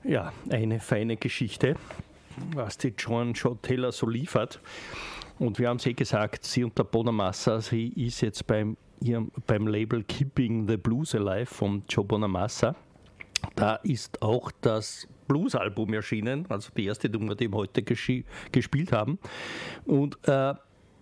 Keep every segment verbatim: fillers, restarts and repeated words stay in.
Ja, eine feine Geschichte, was die Joan Shaw Taylor so liefert. Und wir haben es eh gesagt, sie und der Bonamassa, sie ist jetzt beim, ihrem, beim Label Keeping the Blues Alive von Joe Bonamassa. Da ist auch das Blues-Album erschienen, also die erste Nummer, die wir heute geschi- gespielt haben. Und äh,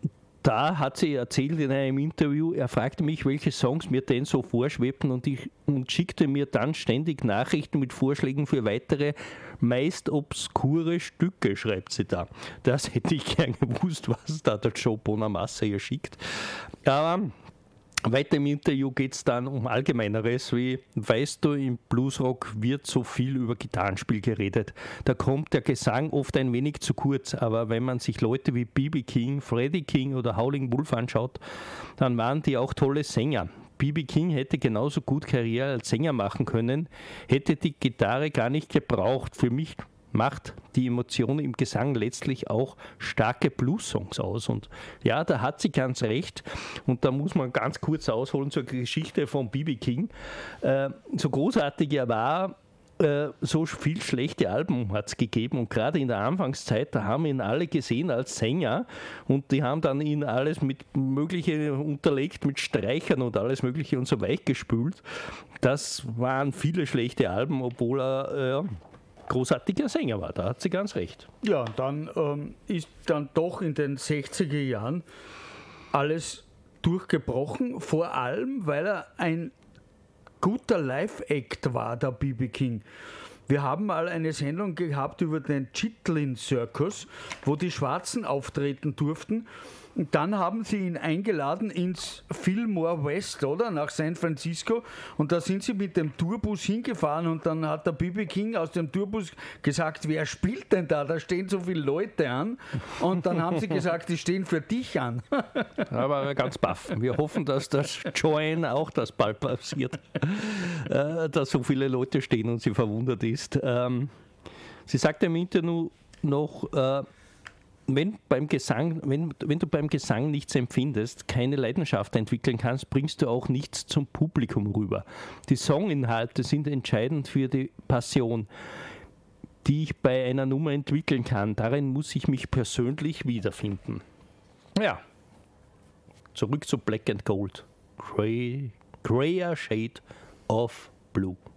da hat sie erzählt in einem Interview, er fragte mich, welche Songs mir denn so vorschwebten und, ich, und schickte mir dann ständig Nachrichten mit Vorschlägen für weitere, meist obskure Stücke, schreibt sie da. Das hätte ich gern gewusst, was da der Joe Bonamassa ihr schickt. Aber weiter im Interview geht es dann um Allgemeineres, wie, weißt du, im Bluesrock wird so viel über Gitarrenspiel geredet. Da kommt der Gesang oft ein wenig zu kurz, aber wenn man sich Leute wie B B King, Freddie King oder Howlin' Wolf anschaut, dann waren die auch tolle Sänger. B B King hätte genauso gut Karriere als Sänger machen können, hätte die Gitarre gar nicht gebraucht. Für mich macht die Emotion im Gesang letztlich auch starke Blues-Songs aus. Und ja, da hat sie ganz recht. Und da muss man ganz kurz ausholen zur Geschichte von B B King. Äh, so großartig er war, äh, so viel schlechte Alben hat es gegeben. Und gerade in der Anfangszeit, da haben ihn alle gesehen als Sänger. Und die haben dann ihn alles mit Mögliche unterlegt, mit Streichern und alles Mögliche und so weichgespült. Das waren viele schlechte Alben, obwohl er... Äh, großartiger Sänger war, da hat sie ganz recht. Ja, dann ähm, ist dann doch in den sechziger Jahren alles durchgebrochen, vor allem, weil er ein guter Live-Act war, der B B King. Wir haben mal eine Sendung gehabt über den Chitlin Circus, wo die Schwarzen auftreten durften. Und dann haben sie ihn eingeladen ins Fillmore West, oder? Nach San Francisco. Und da sind sie mit dem Tourbus hingefahren und dann hat der B B King aus dem Tourbus gesagt, wer spielt denn da? Da stehen so viele Leute an. Und dann haben sie gesagt, die stehen für dich an. Da war er ganz baff. Wir hoffen, dass das Joan auch das bald passiert, äh, dass so viele Leute stehen und sie verwundert ist. Ähm, sie sagte im Interview noch, äh, Wenn, beim Gesang, wenn, wenn du beim Gesang nichts empfindest, keine Leidenschaft entwickeln kannst, bringst du auch nichts zum Publikum rüber. Die Songinhalte sind entscheidend für die Passion, die ich bei einer Nummer entwickeln kann. Darin muss ich mich persönlich wiederfinden. Ja, zurück zu Black and Gold. Grey, grayer Shade of Blue.